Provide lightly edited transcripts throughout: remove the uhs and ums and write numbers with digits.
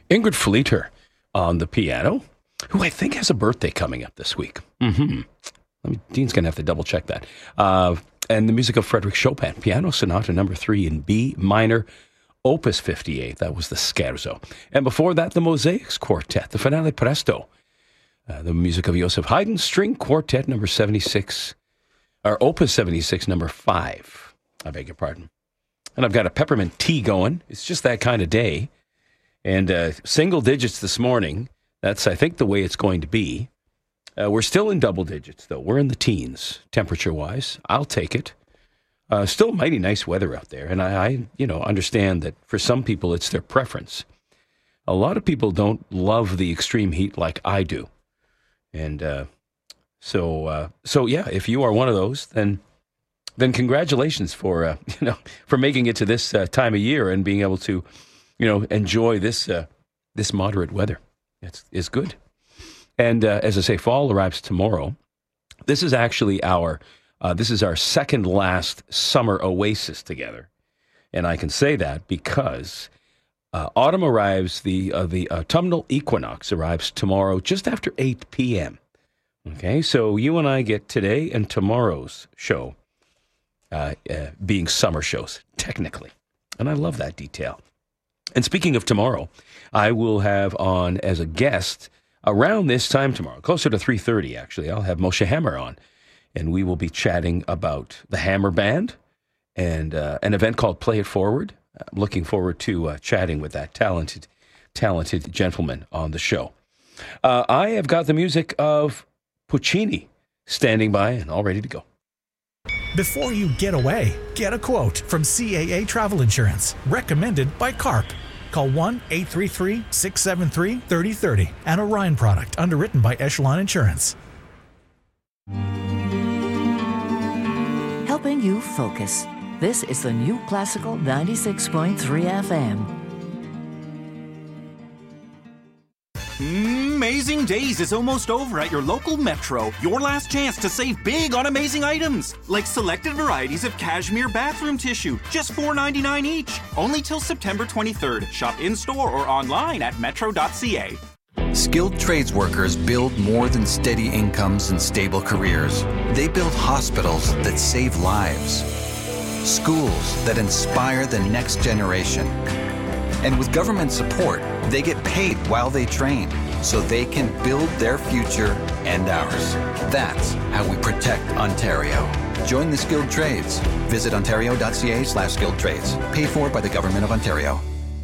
Ingrid Fleeter on the piano, who I think has a birthday coming up this week. Dean's going to have to double check that. And the music of Frédéric Chopin, Piano Sonata No. 3 in B minor, Opus 58. That was the Scherzo. And before that, the Mosaics Quartet, the Finale Presto. The music of Joseph Haydn, String Quartet No. 76, or Opus 76, No. 5. I beg your pardon. And I've got a peppermint tea going. It's just that kind of day. And single digits this morning. That's, I think, the way it's going to be. We're still in double digits, though. We're in the teens, temperature-wise. I'll take it. Still mighty nice weather out there. And I understand that for some people, it's their preference. A lot of people don't love the extreme heat like I do. And so yeah, if you are one of those, then congratulations for making it to this time of year and being able to, enjoy this moderate weather. It's good. And as I say, fall arrives tomorrow. This is actually our second last summer oasis together, and I can say that because autumn arrives. The autumnal equinox arrives tomorrow, just after 8 p.m. Okay, so you and I get today and tomorrow's show being summer shows technically, and I love that detail. And speaking of tomorrow, I will have on as a guest around this time tomorrow, closer to 3:30 actually. I'll have Moshe Hammer on, and we will be chatting about the Hammer Band and an event called Play It Forward. I'm looking forward to chatting with that talented gentleman on the show. I have got the music of Puccini standing by and all ready to go. Before you get away, get a quote from CAA Travel Insurance, recommended by CARP. Call 1-833-673-3030. An Orion product underwritten by Echelon Insurance. Helping you focus. This is the New Classical 96.3 FM. Amazing Days is almost over at your local Metro. Your last chance to save big on amazing items, like selected varieties of cashmere bathroom tissue, just $4.99 each. Only till September 23rd. Shop in-store or online at metro.ca. Skilled trades workers build more than steady incomes and stable careers. They build hospitals that save lives, schools that inspire the next generation. And with government support, they get paid while they train, so they can build their future and ours. That's how we protect Ontario. Join the skilled trades. Visit ontario.ca/skilled trades. Paid for by the Government of Ontario.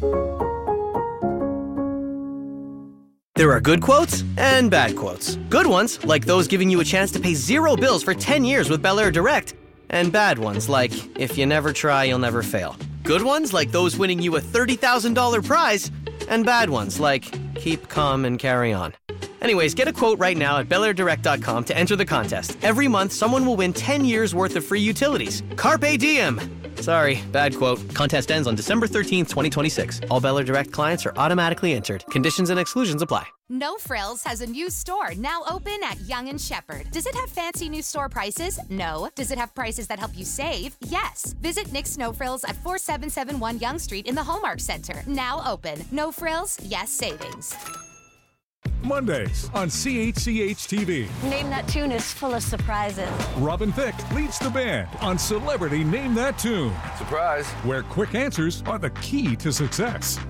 There are good quotes and bad quotes. Good ones, like those giving you a chance to pay zero bills for 10 years with Bel Air Direct. And bad ones, like, if you never try, you'll never fail. Good ones, like those winning you a $30,000 prize. And bad ones, like, keep calm and carry on. Anyways, get a quote right now at BelAirDirect.com to enter the contest. Every month, someone will win 10 years worth of free utilities. Carpe diem! Sorry, bad quote. Contest ends on December 13th, 2026. All Bel Air Direct clients are automatically entered. Conditions and exclusions apply. No Frills has a new store now open at Yonge and Shepherd. Does it have fancy new store prices? No. Does it have prices that help you save? Yes. Visit Nick's No Frills at 4771 Yonge Street in the Hallmark Center. Now open. No Frills, yes savings. Mondays on CHCH-TV. Name That Tune is full of surprises. Robin Thicke leads the band on Celebrity Name That Tune. Surprise. Where quick answers are the key to success.